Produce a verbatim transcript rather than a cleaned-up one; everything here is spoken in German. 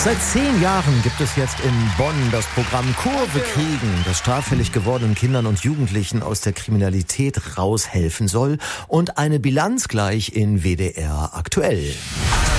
Seit zehn Jahren gibt es jetzt in Bonn das Programm Kurve kriegen, das straffällig gewordenen Kindern und Jugendlichen aus der Kriminalität raushelfen soll, und eine Bilanz gleich in W D R aktuell.